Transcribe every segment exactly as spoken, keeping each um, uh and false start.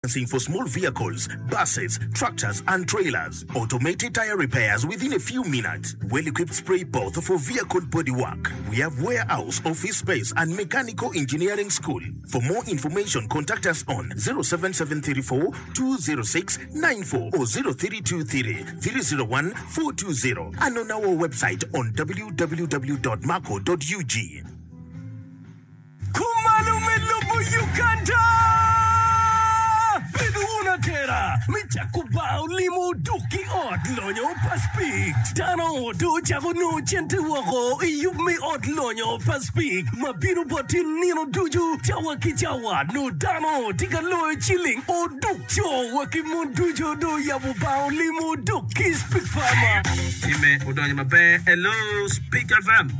For small vehicles, buses, tractors, and trailers. Automated tire repairs within a few minutes. Well-equipped spray booth for vehicle bodywork. We have warehouse, office space, and mechanical engineering school. For more information, contact us on zero seven seven three four two zero six nine four or zero three two three three zero one four two zero and on our website on w w w dot marco dot u g. Terra, Michakubao Limo Duki Ot Lonyo Paspik. Stano do Chavono Chentewako, you may Ot Lonyo Paspik. Mabino Botin Nino Duju, Chawaki Chawa, no Dano, Tigalo Chilling, or Dukcho, Wakimun Dujo do Yabubao Limo Duki Speak Farmer. Ime Udonima Bay, hello, Speak F M.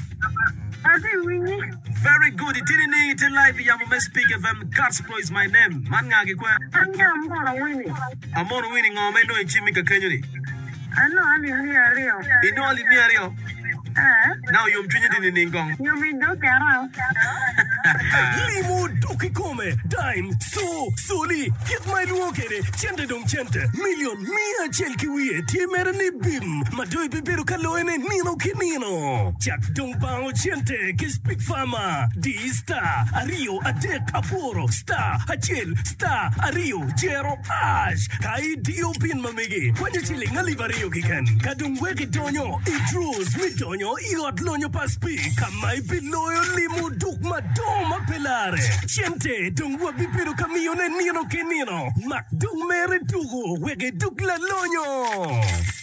Very good. It didn't need to live. Yamu Speak F M. Godsplow is my name. Mangagi kwa. I'm gonna win. I'm on winning. I'm no in Chimika Kenyani. I know I'm in Rio. You know only me Rio. Now you're drinking in Ningong. You mean don't care around. Limo Doki Come, Dime, So, Soli, Get My Luokere, Chente Dong Chente, Million, Mia Chelkiwi, Timerani Bim, Madoi Bibero Kaloene, Nino Kinino, Jack Dong Bao Chente, Kispik Farmer, D Star, Ario, Adek Aporo, Star, Achil, Star, Ario, Jero, Ash, Kai Dio Pin Mamigi, when you're chilling, Alivario Kikan, Kadung Weki Donyo, Idrus, Midonyo, Iot Lonyo Paspi, Kamai Piloyo Limo Duk Madoma Pelare, Chente, Dungwa Bipiro Camione Nino Kenino, Mac Dung Mere Dugo, Wege Duk La Lonyo.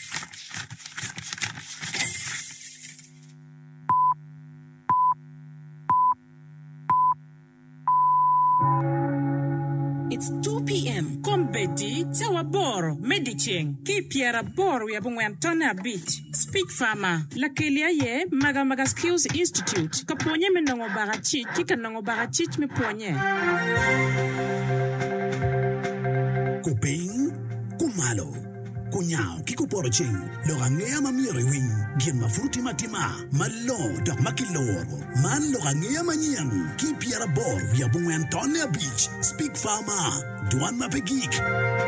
It's two p.m. Kombedi, Tawaboro, Mediching, Kipiera Boro, Yabungwantona Beach, Speak Farmer, Lakelia Ye, Maga Maga Skills Institute, Kaponye Menongo Barachit, Kikanongo Barachit Me Ponye. Kuping, Kumalo, Kunyao, Kikuporoching, Lorangea Mamiri Wing, Gien Mafruti Matima, Malo, Dok Makiloro, Man Lorangea Manian, Kipiera Bor, Yabungwantona Beach, Speak Farmer, Duan Mapegik.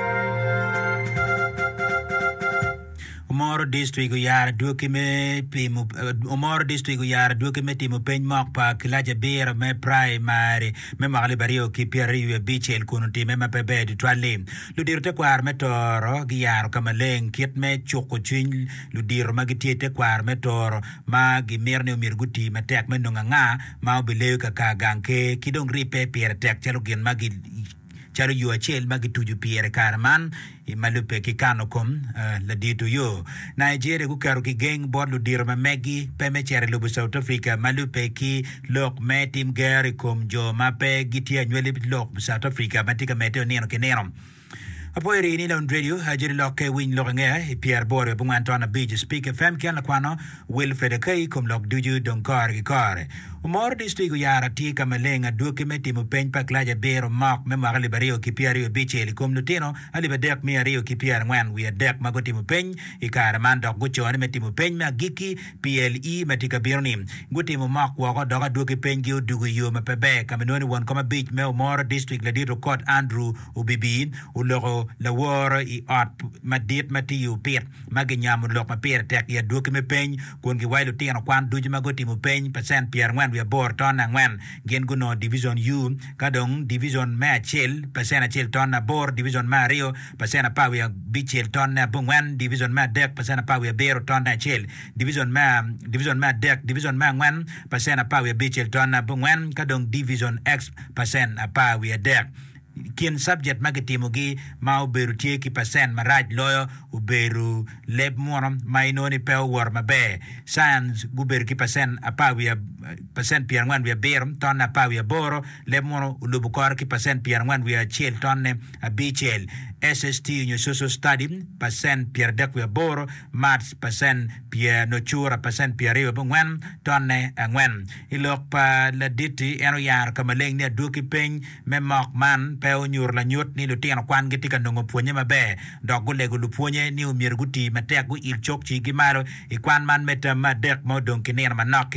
Omoro district yara duke me pimu Omoro district yara duke me timu pen mok pa kilaja beer me primary me magali bario ki pieri beach el kunuti me mapebe di twali ludir te kwar me toro gi yaro kamaleng kit me choko chin ludir magiti te kwar me toro ma gi merne mirguti me tek me nonga nga ma obile ka ka ganke kidong ripe pier tek chalo gen magi chalo yu achel magi tuju pier karman malupe ki kano kom uh, la dito yo Nigeria ku karo ki gang board lu dirma megi peme chere lubu South Africa malupe ki lok metim gari kom jo mape gitia nywele lok South Africa matika meteo neno kenero apo eri ni la radio hajiri loke win lorenga Pierre Bore bunga Antona Beach Speak F M kiana kwano Wilfred Kai kom lok duju donkar ki kare Umor district yara ti kamalenga duke meti mu pen pa klaja bero mak me magali bario ki Pierre Beach el kom lutino ali badek mi ario ki Pierre ngwan wi adek magoti mu pen ikara man dok gucho ani meti mu pen ma giki P L E metika birni guti mu mak wa ko doga duke pen gi dugu yo me pebe kamanoni won koma beach me Umor district la dito court Andrew ubibi ulogo la war I art madit mati yu pir maginyam lok ma pir tek ya duke me pen kon gi wailu tino kwan duju magoti mu pen percent Pierre ngwan we bor ton na ngwan gen guno division U kadong division ma chel percent chel ton na bor division ma rio percent pa we bichel ton na bungwan division ma dek percent pa we bero ton na chel division ma division ma dek division ma ngwan percent pa we bichel ton na bungwan kadong division X percent pa we dek kien subject magati mogi ma uberu tie ki percent maraj loyo uberu leb moram mainoni pe war mabe science guberu ki percent apawia percent pier ngwan we berum ton apawia boro leb mono ulubu kor ki percent pier ngwan we chel tonne abichel S S T in your social study percent pier dek we boro maths percent pier no chura percent pier we ngwan tonne ngwan ilok pa la diti eno yar kamaleng ne duki peng me mok man pe onyur la nyot ni lutino kwan giti ka ndongo puonye mabe dok gule gulu puonye ni umir guti matek gu il chok chi gimaro ikwan man meta madek mo don kinir manoki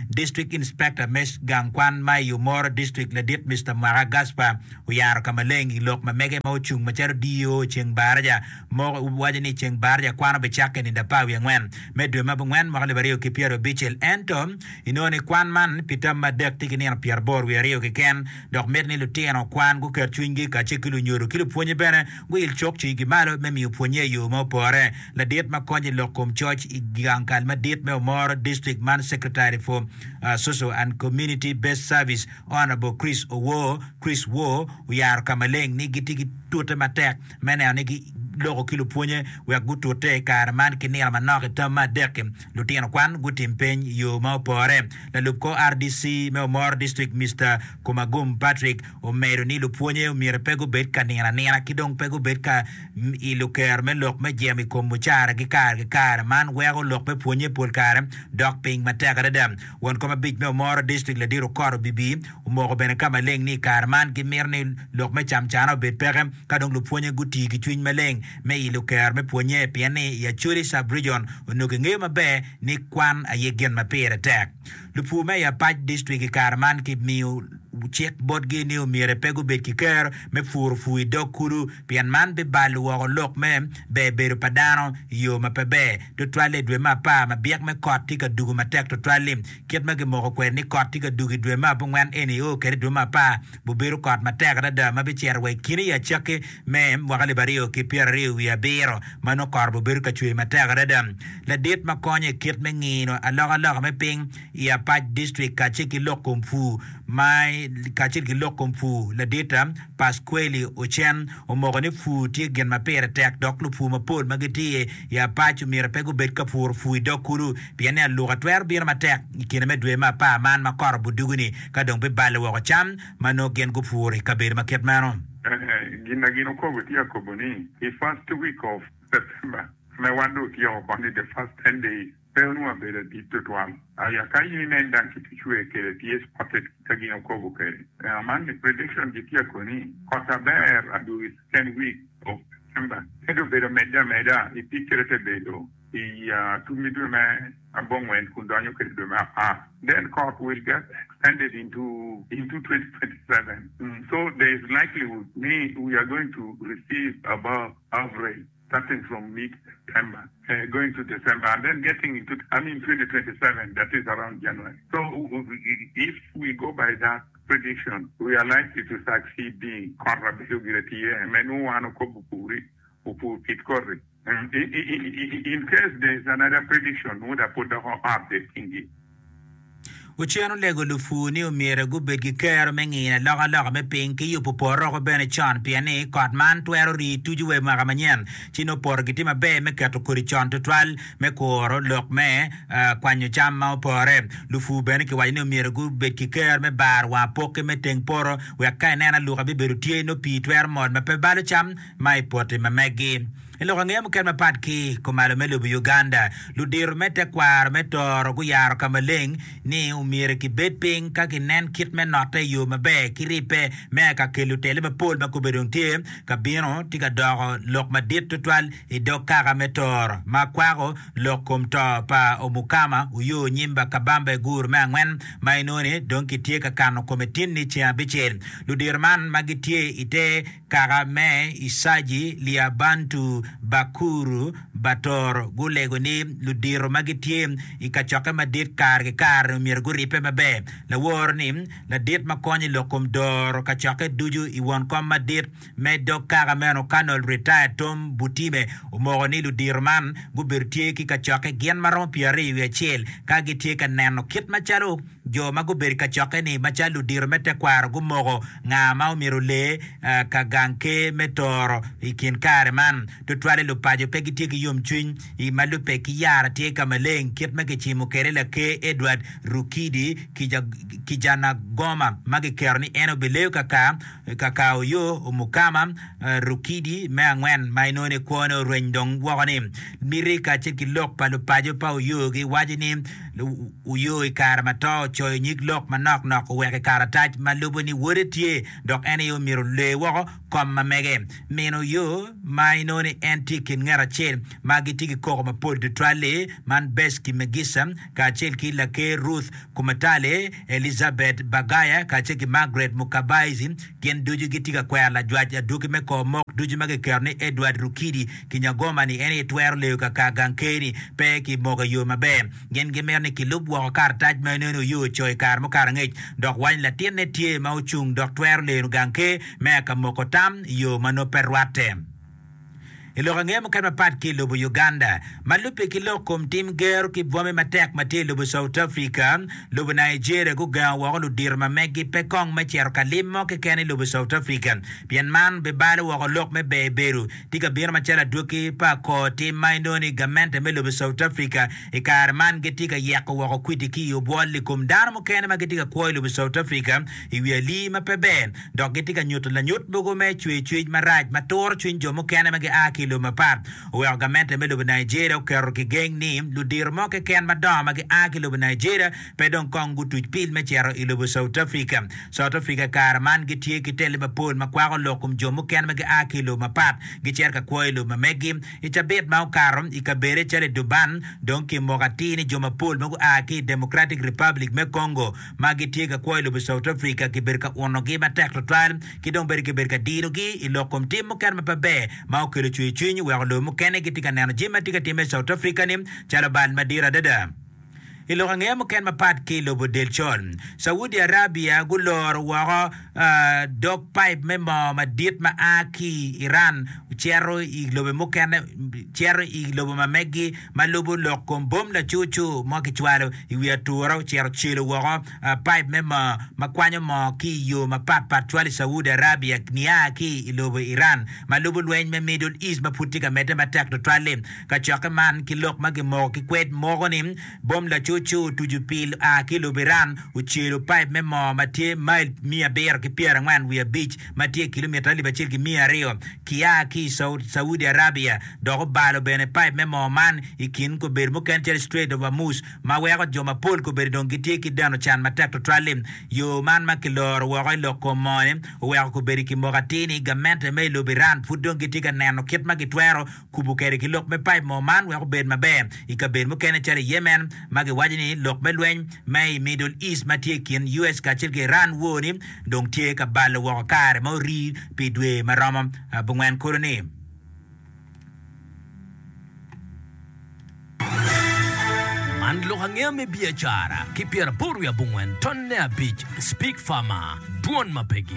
District Inspector Mesh Gangkwan Mai Umoro District Ledit Mister Mara Gaspar Uyar Kamaleng Lok Mamege Mochung Macher Dio Cheng Barja Mo Wajani Cheng Barja Kwana Bechaken in the Pawi Ngwen Medu Mabungwen Mahalibario Kipiero Bichel Antom Inone Kwan Man Peter Madek Tikinian Pierre Bor Wiario Kiken Dok Medni Lutiano Kwan Guker Chwingi Kachikulu Nyuru Kilu Ponye Bene Will Chok Chigi Malo Memi Ponye Yu Mopore La Diet Makonye Lokum Church Igankal Madit Memor District Man Secretary for uh, Social and Community Based Service Honorable Chris Owo Chris Wo Uyar Kamaleng Nigitiki Tuta Matek Mene Nigi Logo Kilu Ponye we are good to take Karaman Kinil Manok Tama Dekim Lutiano Kwan Gutim Pen Yu Mopore La Lupko R D C Memor District Mister Kumagum Patrick Omero Nilu Ponye Mira Pego Betka Nina Nina Kidong Pego Betka Iluker Melok Majami Komuchara Gikar Gikar Man Wego Lope Ponye Pulkar Dok Ping Mataka Dam One Koma Big Memor District Ladiro Koro Bibi Umoko Benakama Leng Ni Karman Kimirni Lok Macham Chano Betpegem Kadong Luponye Guti Kitwin Maleng me iluker me ponye piane ya churi sub-region unukinge mabe ni kwan ayegen mapere tek. Lupu me ya Patch District Karman ki miu check bot gi ni umire pegu bet kiker me fur fui dokuru pian man be balu wa lok me be beru padano yo mapebe to twale dwe mapa ma biak me koti ka dugu matek to twale ket me mo ko ni koti ka dugu dwe mapa ngwan eni o kere dwe mapa bu beru kot matek da da ma be cher we kini ya chake me wakali bario ki piere wi ya bero mano kor bu beru ka chwe matek da da la det ma konye ket me ngino aloga aloga me ping ya Patch District ka chiki lokum fu mai kachir ki lokum fu la data Pasqueli Ochen omogone fu ti gen mapere tek dok lu fu mapol magiti ya Patch mira pego bet ka fur fu dokuru piane luga twer bir matek ikine me dwe ma pa man makor buduguni ka dong be bale wo cham mano gen go furi ka ber maket mano gina gino ko butia ko boni the first week of September me wando ti o boni the first ten days Penu a bere di tutuam. Aya kai ni nenda kichue kele T S spotted tagino kobo kele. Man the prediction gitia koni. Kota ber adu is ten weeks of September. Edo bere meda meda i pikirete bedo. I two middle man abong when kundanyo kele do ma ah. Then court will get extended into into twenty twenty-seven. Mm. So there is likelihood me we are going to receive above average starting from mid-September, uh, going to December, and then getting into, I mean, twenty twenty-seven, that is around January. So if we go by that prediction, we are likely to succeed in in case there is another prediction, we would have put the whole update in it. Uchiano lego lufu ni umire gubet ki kero mengina loga loga me pinki yu poporo ko bene chan piani kotman tuero ri tujuwe magamanyen chino por gitima be me kato kuri chan tutwal me koro lok me uh, kwanyo chama opore lufu bene ki wajini umire gubet ki kero me bar wa poke me teng poro weka nena luka biberu tie no pi tuer mod me pe balo cham mai pote me megi Ilo ngem ken ma patki ko malo melo bu Uganda lu dir mete kwar metor gu yar kamaleng ni umire ki betping ka kinen kit me note yu mabe kiripe me ka kelu tele me pol ma ko bedon tie ka bino tika do lok ma dit tutwal e do ka metor ma kwaro lokom to pa omukama uyo nyimba kabambe gur ma ngwen mainone donki tie ka kano kometin ni chia bichel lu dir man magitie ite kara me isaji lia bantu Bakuru Bator Gulego ni Ludiro Magitie ikachoke madit kar ke kar mir guripe mabe la warning la dit makoni lokum dor kachoke duju I won kom madit medo karameno kanol retire tom butime umogoni Ludirman gubertie ki kachoke gen maron piari we chel kagitie kaneno kit machalo jo maguber kachoke ni machalo dir mete kwar gumogo ngama umirule uh, kaganke metoro ikin karman to twale lo pajo pegiti ki yom chwin I malupe ki yara tie kamaleng kit meke chimo kerela ke Edward Rukidi kijana goma magi kerni eno beleu kaka kakao yo umukama uh, Rukidi me angwen mainone kwono rendong wakani mirika chiki lok palo pajo pa yo ki wajini uyo ikar mato choy nyik lok manok nok weke karatach malubo ni woretie dok ene yo miro le woko kom mamege meno yo maino ni antikin ngara chel magitiki koko mapol de trale man beski megisam ka chel ki lake Ruth Kumatale Elizabeth Bagaya ka chel ki Margaret Mukabaizi kien duju gitika kwa la jwaja duki meko mok duju mage kerne Edward Rukidi kinyagoma ni ene twer leo ka kagankeni pe ki moga yo mabe gen gemer ni kilub wa kar taj maino yo choy kar mo kar ngej dok wan la tiene tie ma uchung dok twer leo ganke me ka moko tam yo mano perwate Ilorangea mkana pat kilo bu Uganda malupe kilo kum tim ger ki bwame matek mate lubu South Africa lubu Nigeria ku gawa lu dirma megi pekong macher kalimo ke kene lubu South Africa pian man be bale wa lok me be beru tika birma chala duki pa ko tim mindoni gamente me lubu South Africa e kar man getika yako wa kwiti ki yo bwali kum dar mo kene magetika ko lubu South Africa i wieli mapebe dok getika nyut la nyut bugo me chwe chwe maraj mator chwin jo mo kene mage aki lo mapar o argumente me lo Nigeria ker ki geng ni lu dir mo ke ken madama ke aki lo Nigeria pe don kongu tuj pil me chero i lo South Africa South Africa kar man gi tie ki tele ma pol ma kwa lo kum jo mo ken me ke aki lo mapar gi cher ka ko lo ma megi i tabet ma karom i ka bere chele duban don ki mo gatini jo ma pol mo aki Democratic Republic me Congo ma gi tie ka ko lo South Africa ki berka ono gi ma tek total ki don ber ki berka dino gi i lo kum tim mo ken ma pabe ma ko le chui chui wa lo mo kene gitika nana jima tika time South Africa nim chala bal madira dada Ilorangea mo ken mapat kilo bo del chol Saudi Arabia gulor wa uh, dog pipe memo madit ma aki Iran chero i lobe mo ken chero i lobe ma megi malubo lokom bom la chuchu mo ki chwalo i wi aturo chero chilo wa uh, pipe memo makwanyo mo ki yo mapat pat chwali Saudi Arabia ni aki i lobe Iran malubo lwen me Middle East maputika meta matak to twale ka chaka man ki lok magi mo ki kwet mo nim bom la chuchu tujupil a kilo beran uchelo pipe memo matie mile mia ber ki piera ngwan we beach matie kilometer liba chil ki mia rio kia ki Saudi Arabia do balo bene pipe memo man ikin ko ber mo kan tel Strait of Hormuz ma we ko joma pol ko ber don gitie ki dano chan matak to tralim yo man makilor wa lo ko mone we ko ber ki mogatini gamente me lo beran fudon gitie kan nano ket magitwero kubu kere ki lok me pipe mo man we ko ber mabe ikaber mo kan tel Yemen magi wajini lok belwen may Middle East matie kin U S ka chilke ran woni dong tie ka balo wa kare mo ri pidwe marama bungwan korone Manlo hangea me biachara kipiara poru ya bungwan tonne a beach speak farmer duon mapegi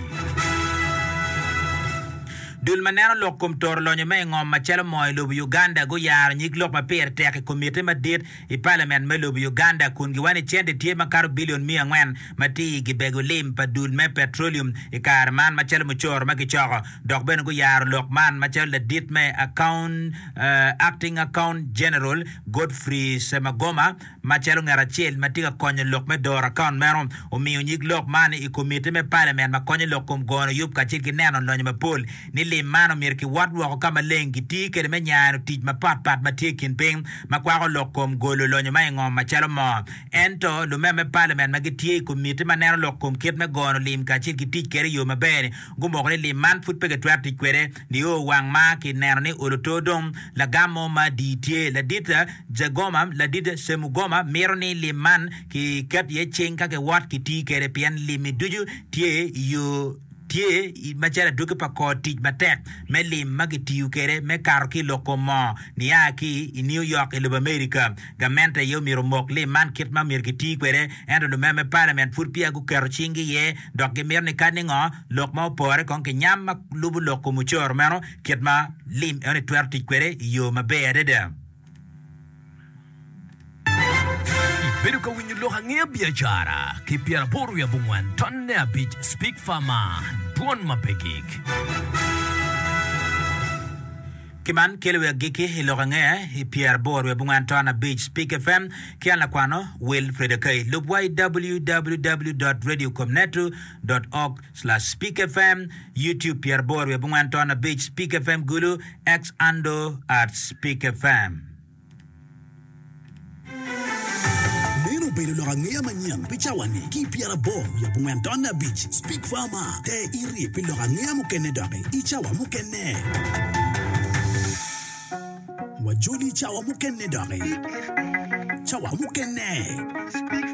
Dul manero lokum tor lo nyame ngom machelo moy lo Uganda go yar nyik lok ma per tek komite madit i parliament me lo Uganda kun gi wani chende tie makar billion mia ngwen mati gi bego lim pa dul me petroleum i kar man machelo muchor magi chogo dok ben go yar lok man machelo dit me account uh, acting account general Godfrey Semagoma machelo ngara chel matiga konyo lok me dor account meron o mi nyik lok man i komite me parliament ma konyo lokum gono yup ka chil ki neno lo nyame pol ni mano mirki wat wo kama lengi ti kede me nyaano tij ma pat pat ma tekin ping ma kwa lokom golo lo nyama ngom ma chalo mo ento lo me me parliament ma gitie komite ma nero lokom ket me gono lim ka chil ki tij kere yo ma bene gumo ko lim man fut pege twap ti kwere ni o wang ma ki nero ni olotodom la gamo ma ditie la dita jagoma la dita semugoma mironi lim man ki kat ye chenka ke wat ki ti kere pian limi duju tie yo tie machara duke pa ko tij matek me lim magiti ukere me kar ki lokomo ni aki i New York e lo America gamente yo miro mok le man kit ma mir kiti kwere endo lo meme parliament fur pia gu kero chingi ye dok ge mir ni kaningo lok ma pore kon ke nyam ma lubu lokomo chor meno kit ma lim ene twerti kwere yo mabe adeda Beruka winyu loha ngea biachara kipiara poru ya bungwan tonne a beach speak farmer duon mapegik Kiman kelewe giki hilorangea Pierre Boru bungan tona beach speak F M kiana kwano Will Fredekai lubwai w w w dot radio comnetu dot org slash speak F M YouTube Pierre Boru bungan tona beach speak F M gulu x ando at speak F M bedo lo ngea manyang pichawane ki piara bo ya bungwen tona beach speak farmer te iri pilo ngea mukene dare ichawa mukene wajuli chawa mukene dare chawa mukene